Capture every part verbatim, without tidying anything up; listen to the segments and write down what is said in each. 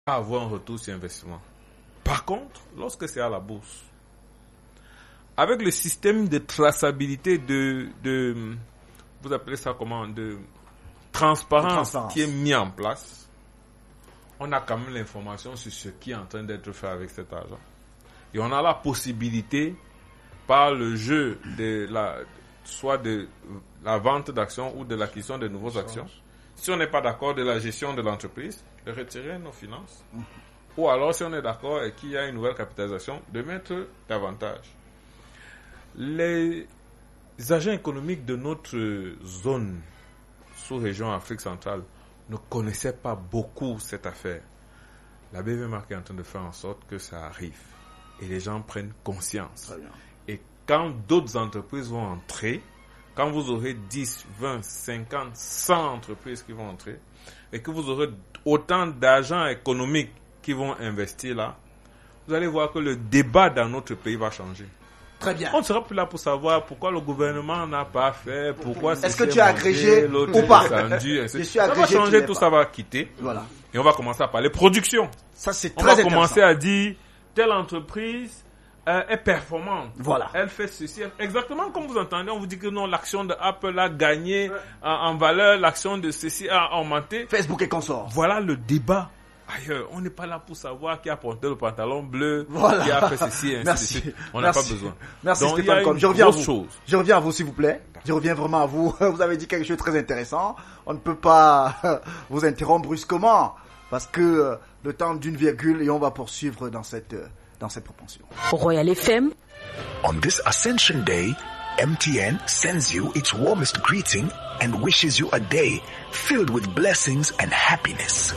avoir un retour sur investissement. Par contre, lorsque c'est à la bourse, avec le système de traçabilité de, de vous appelez ça comment, de transparence, de transparence qui est mis en place, on a quand même l'information sur ce qui est en train d'être fait avec cet argent. Et on a la possibilité, par le jeu de la, soit de la vente d'actions ou de l'acquisition de nouvelles actions, si on n'est pas d'accord de la gestion de l'entreprise, de retirer nos finances. Mmh. Ou alors, si on est d'accord et qu'il y a une nouvelle capitalisation, de mettre davantage. Les agents économiques de notre zone, sous-région Afrique centrale, ne connaissaient pas beaucoup cette affaire. La B V M A C est en train de faire en sorte que ça arrive. Et les gens prennent conscience. Et quand d'autres entreprises vont entrer, quand vous aurez dix, vingt, cinquante, cent entreprises qui vont entrer, et que vous aurez autant d'agents économiques qui vont investir là, vous allez voir que le débat dans notre pays va changer. Très bien. On ne sera plus là pour savoir pourquoi le gouvernement n'a pas fait, pourquoi est-ce que tu es agrégé ou pas. Descendu, je suis agrégé, ça va changer, tout ça va quitter. Voilà. Et on va commencer à parler production. Ça, c'est on très va commencer à dire telle entreprise euh, est performante. Voilà. Elle fait ceci. Exactement comme vous entendez, on vous dit que non, l'action de Apple a gagné ouais. en, en valeur, l'action de ceci a augmenté. Facebook et consorts. Voilà le débat. Ailleurs, on n'est pas là pour savoir qui a porté le pantalon bleu, voilà. qui a fait ceci, ainsi Merci. de suite. On n'a pas besoin. Merci Donc, Stéphane Combe. Je reviens à vous. Chose. Je reviens à vous, s'il vous plaît. Je reviens vraiment à vous. Vous avez dit quelque chose de très intéressant. On ne peut pas vous interrompre brusquement parce que le temps d'une virgule et on va poursuivre dans cette, dans cette propension. Royal F M. On this Ascension Day, M T N sends you its warmest greeting and wishes you a day filled with blessings and happiness.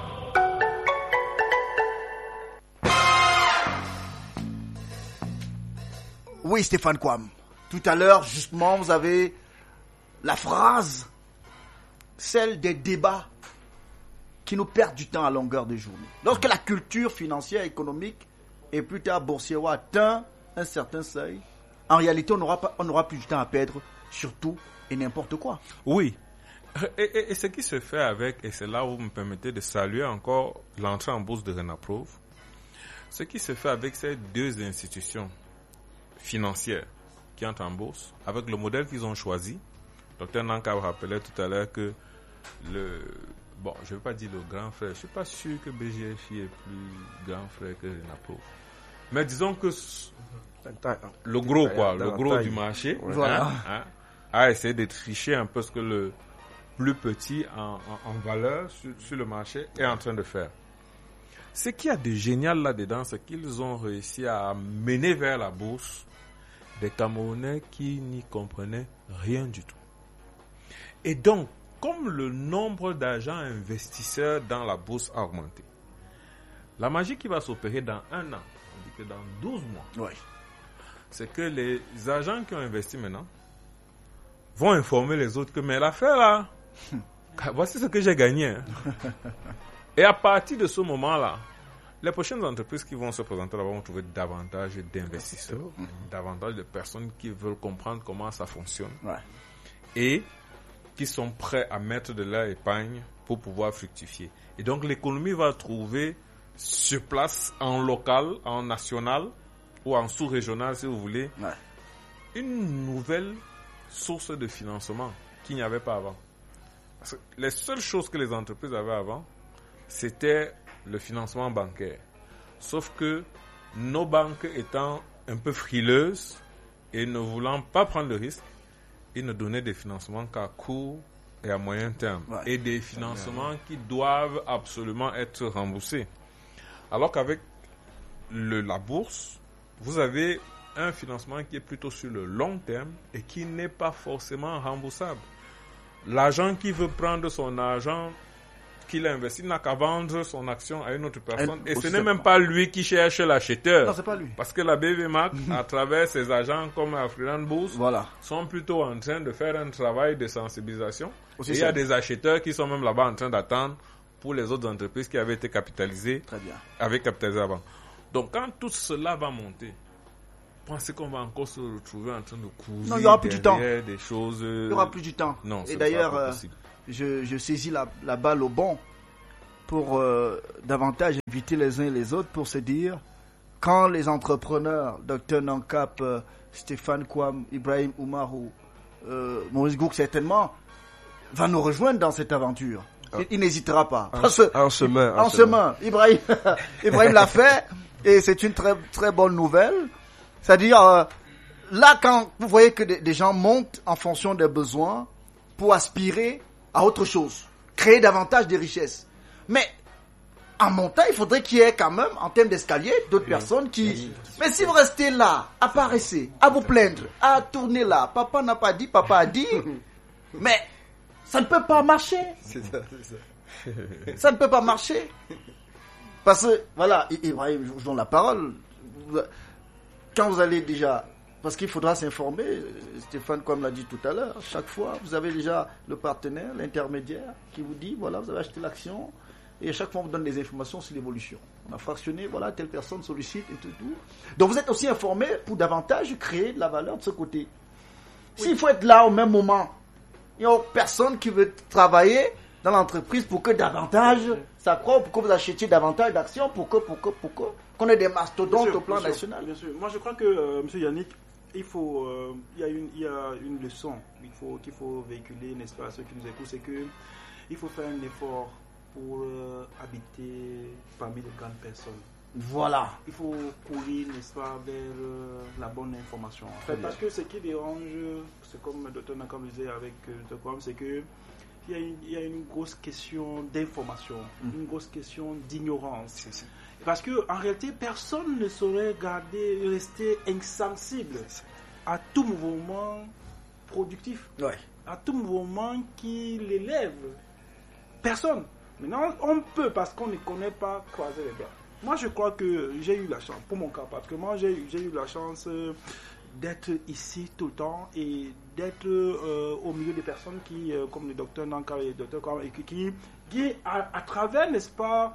Oui, Stéphane Kwam. Tout à l'heure, justement, vous avez la phrase, celle des débats qui nous perdent du temps à longueur de journée. Lorsque la culture financière, économique et plus tard boursière atteint un certain seuil, en réalité, on n'aura pas, on n'aura plus du temps à perdre sur tout et n'importe quoi. Oui. Et, et, et ce qui se fait avec, et c'est là où vous me permettez de saluer encore l'entrée en bourse de Renaprove, ce qui se fait avec ces deux institutions financières qui entrent en bourse, avec le modèle qu'ils ont choisi. Docteur Nanka rappelait tout à l'heure que le, bon, je ne veux pas dire le grand frère, je ne suis pas sûr que B G F I est plus grand frère que Renaprove. Mais disons que le gros, quoi, le gros du marché, voilà. hein, hein, a essayé de tricher un peu ce que le plus petit en, en, en valeur sur, sur le marché est en train de faire. Ce qu'il y a de génial là-dedans, c'est qu'ils ont réussi à mener vers la bourse des Camerounais qui n'y comprenaient rien du tout. Et donc, comme le nombre d'agents investisseurs dans la bourse a augmenté, la magie qui va s'opérer dans un an, on dit que dans douze mois, oui. c'est que les agents qui ont investi maintenant vont informer les autres que, mais l'affaire là, voici ce que j'ai gagné. Hein. Et à partir de ce moment-là, les prochaines entreprises qui vont se présenter là-bas vont trouver davantage d'investisseurs, mmh. davantage de personnes qui veulent comprendre comment ça fonctionne ouais. et qui sont prêts à mettre de leur épargne pour pouvoir fructifier. Et donc l'économie va trouver sur place, en local, en national ou en sous-régional si vous voulez, ouais. une nouvelle source de financement qu'il n'y avait pas avant. Parce que les seules choses que les entreprises avaient avant, c'était le financement bancaire. Sauf que nos banques étant un peu frileuses et ne voulant pas prendre de risque, ils ne donnaient des financements qu'à court et à moyen terme. Ouais. Et des financements ouais. qui doivent absolument être remboursés. Alors qu'avec le, la bourse, vous avez un financement qui est plutôt sur le long terme et qui n'est pas forcément remboursable. L'agent qui veut prendre son argent qu'il a investi n'a qu'à vendre son action à une autre personne. Et, et ce n'est même pas lui qui cherche l'acheteur. Non, c'est pas lui. Parce que la B V M A C, à travers ses agents comme African Bourse, voilà. sont plutôt en train de faire un travail de sensibilisation. Aussi et il y a des acheteurs qui sont même là-bas en train d'attendre pour les autres entreprises qui avaient été capitalisées. Très bien. Avec capitalisé avant. Donc quand tout cela va monter, pensez qu'on va encore se retrouver en train de courir non, il y aura plus du temps. Des choses. Il y aura plus du temps. Non, et d'ailleurs, euh, je, je saisis la, la balle au bon pour euh, davantage inviter les uns et les autres pour se dire, quand les entrepreneurs, docteur Nankap, euh, Stéphane Kouam, Ibrahim Oumarou, euh, Maurice Gouk certainement, va nous rejoindre dans cette aventure. Il, il n'hésitera pas. Parce que, en chemin. En chemin. Ibrahim, Ibrahim l'a fait et c'est une très, très bonne nouvelle. C'est-à-dire, euh, là, quand vous voyez que des, des gens montent en fonction des besoins pour aspirer à autre chose, créer davantage de richesses. Mais en montant, il faudrait qu'il y ait quand même, en termes d'escalier, d'autres personnes qui... Mais si vous restez là, à paraisser, à vous plaindre, à tourner là, papa n'a pas dit, papa a dit, mais ça ne peut pas marcher. C'est ça, c'est ça. Ça ne peut pas marcher. Parce que, voilà, Ibrahim, je vous donne la parole. Quand vous allez déjà... Parce qu'il faudra s'informer, Stéphane, comme l'a dit tout à l'heure, chaque fois, vous avez déjà le partenaire, l'intermédiaire, qui vous dit, voilà, vous avez acheté l'action, et à chaque fois, on vous donne des informations sur l'évolution. On a fractionné, voilà, telle personne sollicite, et tout, tout. Donc, vous êtes aussi informé pour davantage créer de la valeur de ce côté. Oui. S'il faut être là au même moment, il n'y a personne qui veut travailler dans l'entreprise pour que davantage ça croît, pour que vous achetiez davantage d'actions, pour que, pour que, pour que, qu'on ait des mastodontes sûr, au plan bien national. Sûr, bien sûr. Moi, je crois que, euh, M. Yannick, il faut, euh, il y a une, il y a une leçon il faut, qu'il faut véhiculer, n'est-ce pas, à ceux qui nous écoutent, c'est que il faut faire un effort pour euh, habiter parmi les grandes personnes. Voilà. Il faut courir, n'est-ce pas, vers euh, la bonne information. En fait, parce que ce qui dérange, c'est comme le docteur Nakam disait avec euh, le docteur c'est que il y, a une, il y a une grosse question d'information, mmh. une grosse question d'ignorance. C'est, c'est. Parce qu'en réalité, personne ne saurait garder, rester insensible à tout mouvement productif, ouais. à tout mouvement qui l'élève. Personne. Maintenant, on peut, parce qu'on ne connaît pas, croiser les bras. Moi, je crois que j'ai eu la chance, pour mon cas particulièrement, j'ai, j'ai eu la chance d'être ici tout le temps et d'être euh, au milieu des personnes qui, euh, comme le docteur Nanka et le docteur Kouam, qui, qui à, à travers, n'est-ce pas,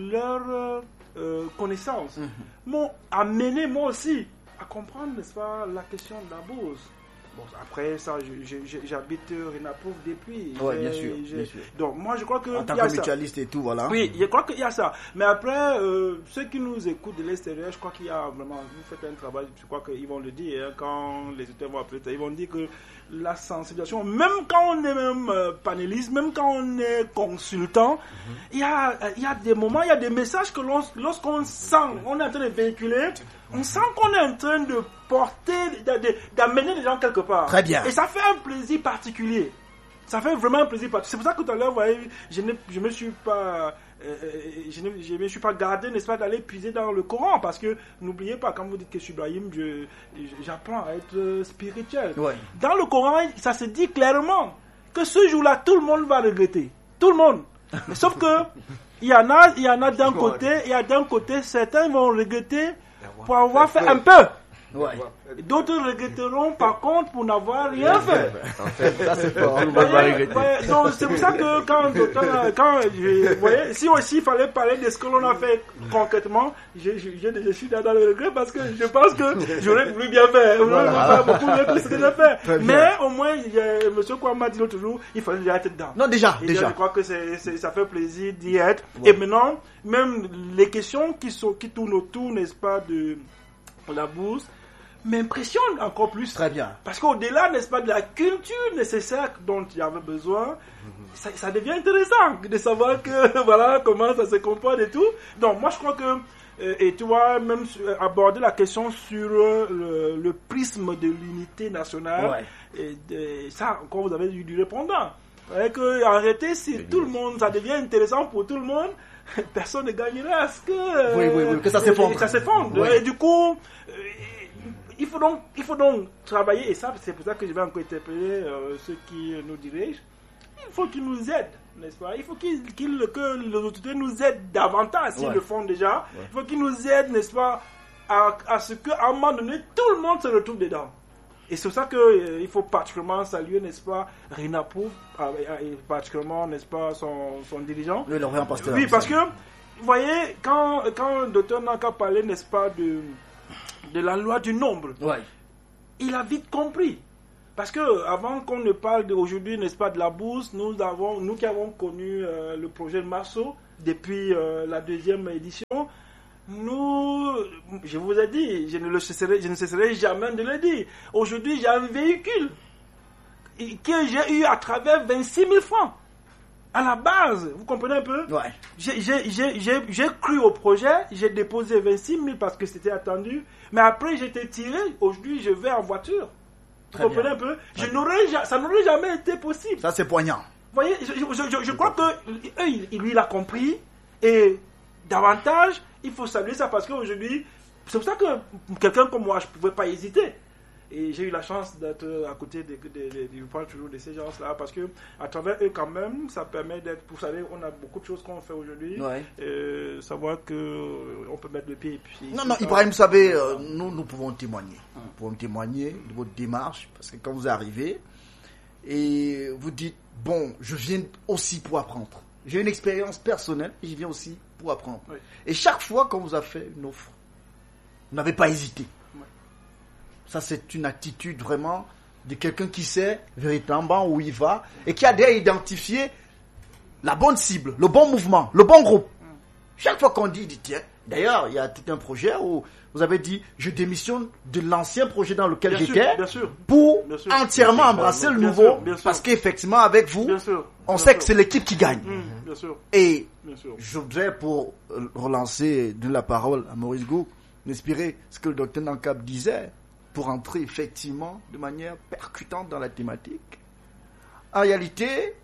leur euh, connaissance, mm-hmm. m'ont amené moi aussi à comprendre, n'est-ce pas, la question de la bourse. Bon, après ça, je, je, j'habite Renapouf depuis. Oui, bien sûr, bien sûr. Donc, moi, je crois que. En tant que mutualiste et tout, voilà. Oui, je crois qu'il y a ça. Mais après, euh, ceux qui nous écoutent de l'extérieur, je crois qu'il y a vraiment. Vous faites un travail, je crois qu'ils vont le dire, hein, quand les auditeurs vont appeler, ils vont dire que la sensibilisation, même quand on est même euh, panéliste, même quand on est consultant, mm-hmm. il, y a, il y a des moments, il y a des messages que l'on, lorsqu'on sent, on est en train de véhiculer, on sent qu'on est en train de porter, de, de, d'amener les gens quelque part. Très bien. Et ça fait un plaisir particulier. Ça fait vraiment un plaisir particulier. C'est pour ça que tout à l'heure, vous voyez, je ne je me suis pas, euh, je ne je me suis pas gardé, n'est-ce pas, d'aller puiser dans le Coran, parce que n'oubliez pas, quand vous dites que je suis Ibrahim, je, j'apprends à être spirituel. Ouais. Dans le Coran, ça se dit clairement que ce jour-là, tout le monde va regretter. Tout le monde. Mais sauf que il y en a, il y en a d'un côté, il y a d'un côté, certains vont regretter pour avoir fait un peu. Ouais. D'autres regretteront par contre pour n'avoir rien fait. En fait, ça c'est fort. Tout le monde va regretter. Ouais, donc c'est pour ça que quand, quand je, vous voyez, si aussi il fallait parler de ce que l'on a fait concrètement, je, je, je, je suis dans le regret parce que je pense que j'aurais voulu bien faire. J'aurais voulu faire beaucoup mieux que ce que j'ai fait. Mais au moins, M. Kouam m'a dit l'autre jour, il fallait être dedans. Non, déjà, Et déjà. Je crois que c'est, c'est, ça fait plaisir d'y être. Ouais. Et maintenant, même les questions qui, sont, qui tournent autour, n'est-ce pas, de la bourse, m'impressionne encore plus. Très bien. Parce qu'au-delà, n'est-ce pas, de la culture nécessaire dont il y avait besoin, mm-hmm. ça, ça devient intéressant de savoir que, voilà, comment ça se comporte et tout. Donc, moi, je crois que, euh, et tu vois, même aborder la question sur euh, le, le prisme de l'unité nationale, ouais. et de, ça, encore, vous avez eu du répondant. Que, en réalité, si tout le monde, ça devient intéressant pour tout le monde, personne ne gagnera à ce que, euh, oui, oui, oui, que ça s'effondre. Ça s'effondre. Ouais. Et du coup, euh, Il faut, donc, il faut donc travailler, et ça, c'est pour ça que je vais encore interpeller euh, ceux qui nous dirigent. Il faut qu'ils nous aident, n'est-ce pas? Il faut qu'ils, qu'ils, que les autorités nous aident davantage, s'ils ouais. le font déjà. Ouais. Il faut qu'ils nous aident, n'est-ce pas, à, à ce qu'à un moment donné, tout le monde se retrouve dedans. Et c'est pour ça qu'il euh, faut particulièrement saluer, n'est-ce pas, Renapouf, euh, et particulièrement, n'est-ce pas, son, son dirigeant. Oui, le pasteur. Oui, parce que, vous voyez, quand, quand le docteur Nanka parlait, n'est-ce pas, de... de la loi du nombre, ouais. il a vite compris. Parce que avant qu'on ne parle aujourd'hui, n'est-ce pas, de la bourse, nous avons, nous qui avons connu euh, le projet de Marceau, depuis euh, la deuxième édition, nous, je vous ai dit, je ne, le cesserai, je ne cesserai jamais de le dire. Aujourd'hui, j'ai un véhicule que j'ai eu à travers vingt-six mille francs. À la base, vous comprenez un peu? Ouais. J'ai, j'ai, j'ai, j'ai, j'ai cru au projet, j'ai déposé vingt-six mille parce que c'était attendu, mais après j'ai été tiré, aujourd'hui je vais en voiture. Vous Très comprenez bien. un peu? Je n'aurais, ja- ça n'aurait jamais été possible. Ça, c'est poignant. Vous voyez, je, je, je, je crois que eux, il- lui, il a compris, et davantage, il faut saluer ça parce qu'aujourd'hui, c'est pour ça que quelqu'un comme moi, je ne pouvais pas hésiter. Et j'ai eu la chance d'être à côté de, de, de, du point toujours de ces gens-là parce que à travers eux quand même, ça permet d'être, vous savez, on a beaucoup de choses qu'on fait aujourd'hui. Ouais. Euh, savoir que euh, on peut mettre le pied et puis. Non, non, Ibrahim, vous savez, euh, nous, nous pouvons témoigner. Nous pouvons témoigner de votre démarche, parce que quand vous arrivez et vous dites, bon, je viens aussi pour apprendre. J'ai une expérience personnelle et je viens aussi pour apprendre. Oui. Et chaque fois qu'on vous a fait une offre, vous n'avez pas hésité. Oui. Ça, c'est une attitude vraiment de quelqu'un qui sait véritablement où il va et qui a déjà identifié la bonne cible, le bon mouvement, le bon groupe. Chaque fois qu'on dit, il dit, tiens, d'ailleurs, il y a tout un projet où vous avez dit, je démissionne de l'ancien projet dans lequel Bien sûr, j'étais bien sûr. pour Bien sûr. entièrement Bien sûr, embrasser le bien nouveau, sûr, bien sûr. parce qu'effectivement, avec vous, Bien sûr. on bien sait sûr. que c'est l'équipe qui gagne. Hum, bien sûr. Et Bien sûr. je voudrais, pour euh, relancer de la parole à Maurice Gou, m'inspirer ce que le docteur Nankab disait, pour entrer effectivement de manière percutante dans la thématique. En réalité,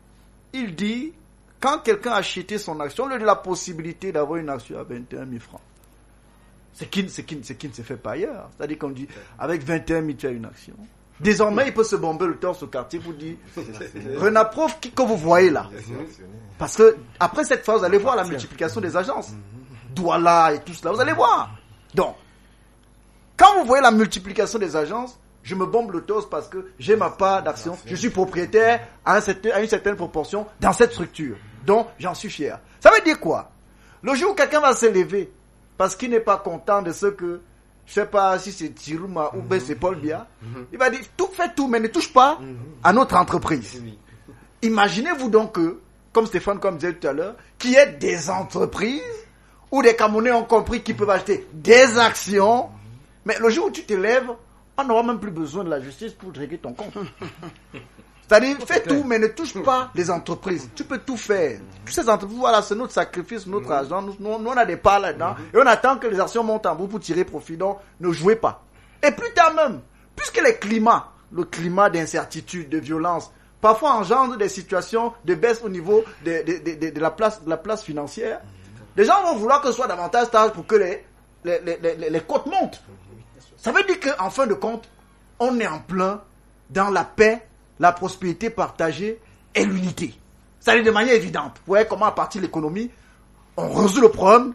il dit, quand quelqu'un a acheté son action, au lieu de la possibilité d'avoir une action à vingt et un mille francs, ce qui, ce qui, ce qui ne se fait pas ailleurs. C'est-à-dire qu'on dit, avec vingt et un mille, tu as une action. Désormais, il peut se bomber le torse au quartier pour dire, Renaprof, qui que vous voyez là. Parce que, après cette phase, vous allez voir la multiplication des agences. Douala et tout cela, vous allez voir. Donc, quand vous voyez la multiplication des agences, je me bombe le torse parce que j'ai ma part d'action. Je suis propriétaire à, un certain, à une certaine proportion dans cette structure. Donc, j'en suis fier. Ça veut dire quoi? Le jour où quelqu'un va se lever parce qu'il n'est pas content de ce que, je sais pas si c'est Tirouma ou bien c'est Paul Biya, il va dire, tout fait tout, mais ne touche pas à notre entreprise. Imaginez-vous donc que, comme Stéphane, comme disait tout à l'heure, qu'il y ait des entreprises où des Camerounais ont compris qu'ils peuvent acheter des actions, mais le jour où tu te lèves, on n'aura même plus besoin de la justice pour régler ton compte. C'est-à-dire, fais tout, mais ne touche pas les entreprises. Tu peux tout faire. Toutes ces entreprises, voilà, c'est notre sacrifice, notre argent. Nous, nous, nous, on a des parts là-dedans. Et on attend que les actions montent en bout pour tirer profit. Donc, ne jouez pas. Et plus tard même, puisque les climats, le climat d'incertitude, de violence, parfois engendre des situations de baisse au niveau de, de, de, de, de, la, place, de la place financière, les gens vont vouloir que ce soit davantage stable pour que les, les, les, les, les cotes montent. Ça veut dire qu'en fin de compte, on est en plein dans la paix, la prospérité partagée et l'unité. Ça veut dire de manière évidente. Vous voyez comment à partir de l'économie, on résout le problème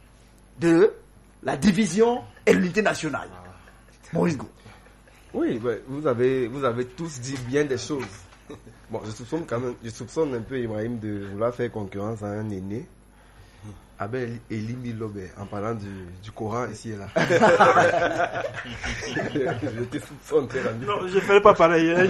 de la division et l'unité nationale. Maurice Gou. Oui, ben, vous avez, vous avez tous dit bien des choses. Bon, je soupçonne quand même, je soupçonne un peu Ibrahim de vouloir faire concurrence à un aîné. Abel Elimi Lobe, en parlant du, du Coran ici et là. Je te soupçonne, cher ami. Non, je ne ferai pas pareil. Hein. Je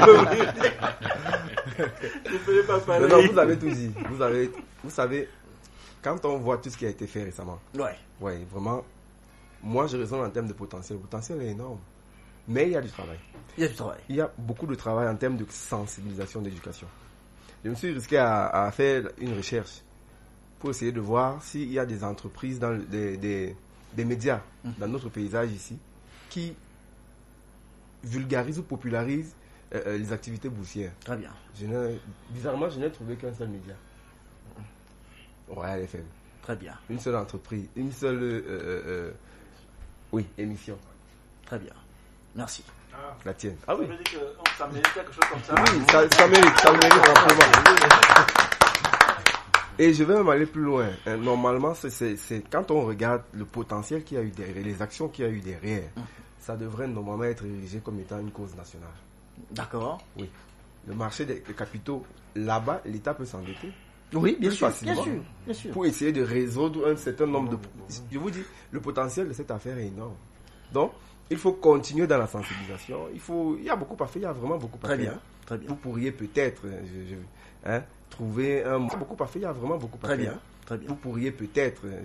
ne ferai pas pareil. Non, non, vous avez tout dit. Vous, avez, vous savez, quand on voit tout ce qui a été fait récemment, Ouais. ouais, vraiment, moi je raisonne en termes de potentiel. Le potentiel est énorme. Mais il y a du travail. Il y a du travail. Il y a beaucoup de travail en termes de sensibilisation, d'éducation. Je me suis risqué à, à faire une recherche pour essayer de voir s'il y a des entreprises, dans le- des, des, des médias dans notre paysage ici, qui vulgarisent ou popularisent euh, euh, les activités boursières. Très bien. Je n'ai- bizarrement, je n'ai trouvé qu'un seul média. Royal F M. Très bien. Une seule entreprise, une seule euh, euh, euh, oui, émission. Très bien. Merci. La tienne. Ah oui. Ça veut dire que oh, ça mérite quelque chose comme ça. Oui, ça, ça mérite, ça mérite amplement. Et je vais même aller plus loin. Euh, Normalement, c'est, c'est, c'est quand on regarde le potentiel qu'il y a eu derrière, les actions qu'il y a eu derrière, ça devrait normalement être érigé comme étant une cause nationale. D'accord. Oui. Le marché des des capitaux, là-bas, l'État peut s'endetter Oui, bien plus sûr. facilement Bien sûr. Bien sûr. pour essayer de résoudre un certain nombre de... Je vous dis, le potentiel de cette affaire est énorme. Donc, il faut continuer dans la sensibilisation. Il faut, il y a beaucoup à faire, il y a vraiment beaucoup à Très faire. bien. Très bien. Vous pourriez peut-être, euh, je- je- hein, trouver un... beaucoup à faire, il y a vraiment beaucoup à Très faire. bien, très bien. Vous pourriez peut-être,